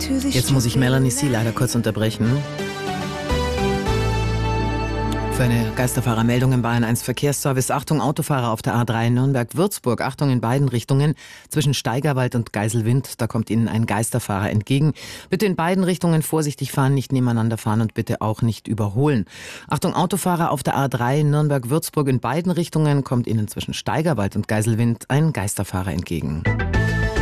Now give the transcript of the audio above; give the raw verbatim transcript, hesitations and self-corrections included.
Jetzt muss ich Melanie C. leider kurz unterbrechen. Für eine Geisterfahrermeldung im Bayern eins Verkehrsservice. Achtung, Autofahrer auf der A drei Nürnberg-Würzburg. Achtung in beiden Richtungen. Zwischen Steigerwald und Geiselwind, da kommt Ihnen ein Geisterfahrer entgegen. Bitte in beiden Richtungen vorsichtig fahren, nicht nebeneinander fahren und bitte auch nicht überholen. Achtung, Autofahrer auf der A drei Nürnberg-Würzburg. In beiden Richtungen kommt Ihnen zwischen Steigerwald und Geiselwind ein Geisterfahrer entgegen.